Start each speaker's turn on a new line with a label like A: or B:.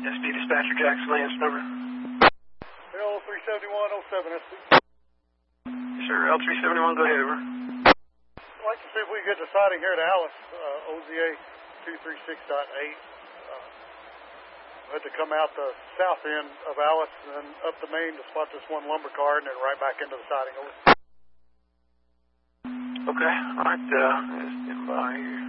A: SP Dispatcher Jackson Lance number.
B: L37107 SP.
A: Yes, sir. L371, go ahead, over.
B: I'd like to see if we can get the sighting here to Alice, OZA 236.8. We had to come out the south end of Alice and then up the main to spot this one lumber car and then right back into the sighting. Over.
A: Okay, all right, stand by here.